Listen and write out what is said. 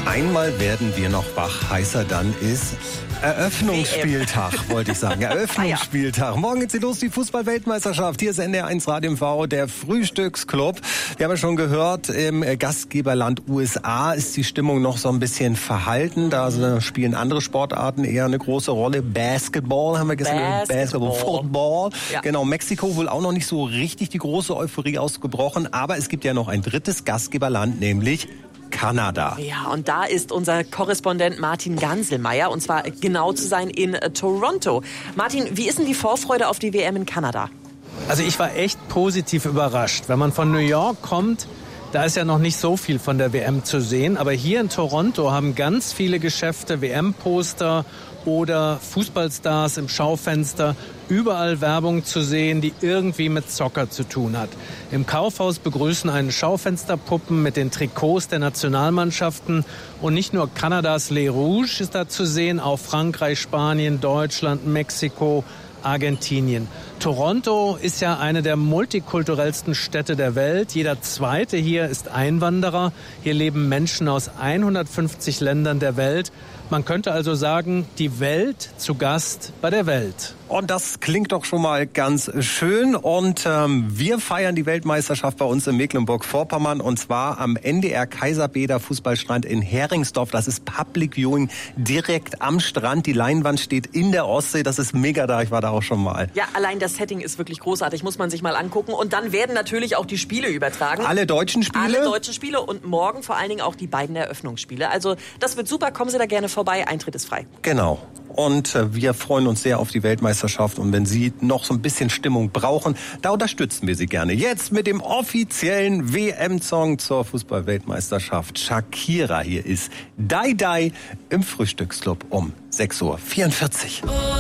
Einmal werden wir noch wach, heißer dann ist Eröffnungsspieltag, wollte ich sagen. Eröffnungsspieltag. Morgen geht's los, die Fußball-Weltmeisterschaft. Hier ist NDR1 Radio MV, der Frühstücksclub. Wir haben ja schon gehört, im Gastgeberland USA ist die Stimmung noch so ein bisschen verhalten. Da spielen andere Sportarten eher eine große Rolle. Basketball haben wir gestern. Basketball, Football. Ja. Genau, Mexiko wohl auch noch nicht so richtig die große Euphorie ausgebrochen. Aber es gibt ja noch ein drittes Gastgeberland, nämlich Kanada. Ja, und da ist unser Korrespondent Martin Ganselmeier, und zwar genau zu sein in Toronto. Martin, wie ist denn die Vorfreude auf die WM in Kanada? Also ich war echt positiv überrascht. Wenn man von New York kommt, da ist ja noch nicht so viel von der WM zu sehen. Aber hier in Toronto haben ganz viele Geschäfte WM-Poster oder Fußballstars im Schaufenster, überall Werbung zu sehen, die irgendwie mit Soccer zu tun hat. Im Kaufhaus begrüßen einen Schaufensterpuppen mit den Trikots der Nationalmannschaften. Und nicht nur Kanadas Les Rouges ist da zu sehen, auch Frankreich, Spanien, Deutschland, Mexiko, Argentinien. Toronto ist ja eine der multikulturellsten Städte der Welt. Jeder Zweite hier ist Einwanderer. Hier leben Menschen aus 150 Ländern der Welt. Man könnte also sagen, die Welt zu Gast bei der Welt. Und das klingt doch schon mal ganz schön. Und wir feiern die Weltmeisterschaft bei uns in Mecklenburg-Vorpommern. Und zwar am NDR Kaiserbäder Fußballstrand in Heringsdorf. Das ist Public Viewing direkt am Strand. Die Leinwand steht in der Ostsee. Das ist mega da. Ich war da auch schon mal. Ja, allein das Setting ist wirklich großartig. Muss man sich mal angucken. Und dann werden natürlich auch die Spiele übertragen. Alle deutschen Spiele? Alle deutschen Spiele. Und morgen vor allen Dingen auch die beiden Eröffnungsspiele. Also das wird super. Kommen Sie da gerne vorbei. Eintritt ist frei. Genau. Und wir freuen uns sehr auf die Weltmeisterschaft. Und wenn Sie noch so ein bisschen Stimmung brauchen, da unterstützen wir Sie gerne. Jetzt mit dem offiziellen WM-Song zur Fußball-Weltmeisterschaft. Shakira, hier ist Die Die im Frühstücksclub um 6:44 Uhr.